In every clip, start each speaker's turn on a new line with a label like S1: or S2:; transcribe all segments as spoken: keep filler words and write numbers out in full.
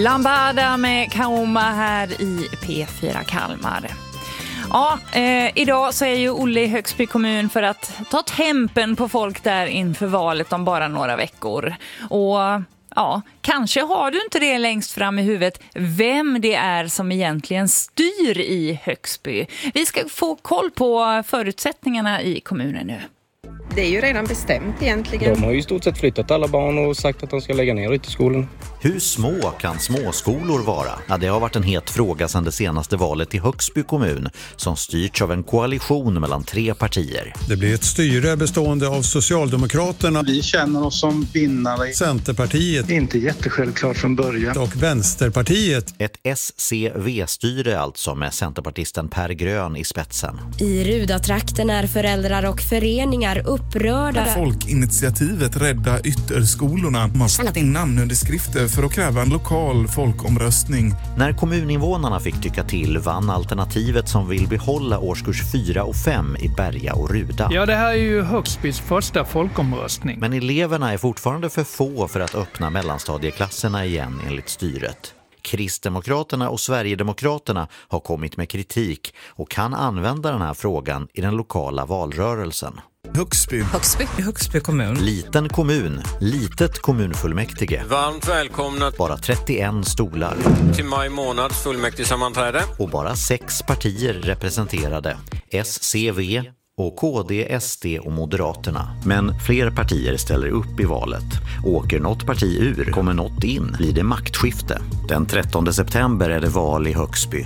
S1: Lambada med Kaoma här i P fyra Kalmar. Ja, eh, idag så är ju Olle i Högsby kommun för att ta tempen på folk där inför valet om bara några veckor. Och ja, kanske har du inte det längst fram i huvudet vem det är som egentligen styr i Högsby. Vi ska få koll på förutsättningarna i kommunen nu.
S2: Det är ju redan bestämt egentligen.
S3: De har ju i stort sett flyttat alla barn och sagt att de ska lägga ner skolan.
S4: Hur små kan småskolor vara? Ja, det har varit en het fråga sedan det senaste valet i Högsby kommun som styrts av en koalition mellan tre partier.
S5: Det blir ett styre bestående av Socialdemokraterna.
S6: Vi känner oss som vinnare.
S5: Centerpartiet.
S6: Inte jättesjälvklart från början.
S5: Och Vänsterpartiet.
S4: Ett S C V-styre alltså med centerpartisten Per Grön i spetsen.
S7: I Rudatrakten är föräldrar och föreningar upprörda.
S8: Folkinitiativet Rädda Ytterskolorna har samlat in namnunderskrifter för att kräva en lokal folkomröstning.
S4: När kommuninvånarna fick tycka till vann alternativet som vill behålla årskurs fyra och fem i Berga och Ruda.
S9: Ja, det här är ju Högsbys första folkomröstning.
S4: Men eleverna är fortfarande för få för att öppna mellanstadieklasserna igen enligt styret. Kristdemokraterna och Sverigedemokraterna har kommit med kritik och kan använda den här frågan i den lokala valrörelsen.
S8: Högsby.
S10: Högsby. Högsby kommun.
S4: Liten kommun, litet kommunfullmäktige.
S11: Varmt välkomna.
S4: Bara trettioen stolar.
S11: Till maj månads fullmäktigesammanträde.
S4: Och bara sex partier representerade. S C V och K D, S D och Moderaterna. Men fler partier ställer upp i valet. Åker något parti ur, kommer något in, blir det maktskifte. Den trettonde september är det val i Högsby.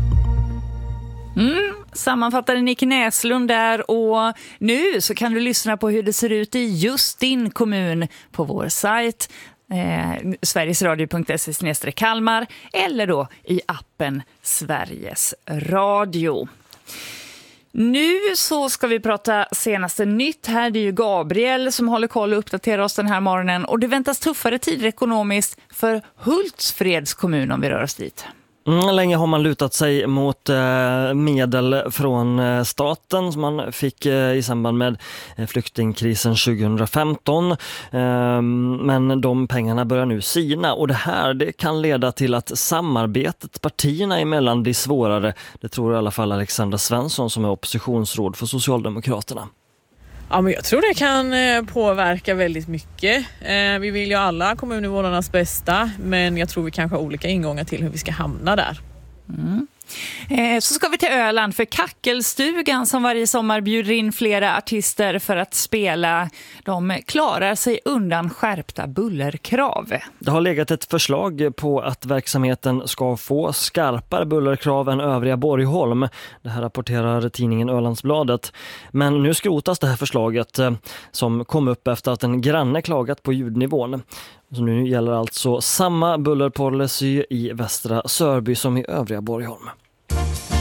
S1: Mm, sammanfattade Nick Näslund där, och nu så kan du lyssna på hur det ser ut i just din kommun på vår sajt eh, sverigesradio punkt se slash Kalmar eller då i appen Sveriges Radio. Nu så ska vi prata senaste nytt här. Det är ju Gabriel som håller koll och uppdaterar oss den här morgonen, och det väntas tuffare tider ekonomiskt för Hultsfreds kommun om vi rör oss dit.
S12: Mm, länge har man lutat sig mot eh, medel från eh, staten som man fick eh, i samband med eh, flyktingkrisen tjugohundrafemton. Eh, men de pengarna börjar nu sina, och det här det kan leda till att samarbetet partierna emellan blir svårare. Det tror i alla fall Alexandra Svensson som är oppositionsråd för Socialdemokraterna.
S13: Ja, men jag tror det kan påverka väldigt mycket. Vi vill ju alla kommuninvånarnas bästa, men jag tror vi kanske har olika ingångar till hur vi ska hamna där.
S1: Mm. Så ska vi till Öland, för Kackelstugan som varje sommar bjuder in flera artister för att spela. De klarar sig undan skärpta bullerkrav.
S12: Det har legat ett förslag på att verksamheten ska få skarpare bullerkrav än övriga Borgholm. Det här rapporterar tidningen Ölandsbladet. Men nu skrotas det här förslaget som kom upp efter att en granne klagat på ljudnivån. Så nu gäller alltså samma bullerpolicy i Västra Sörby som i övriga Borgholm.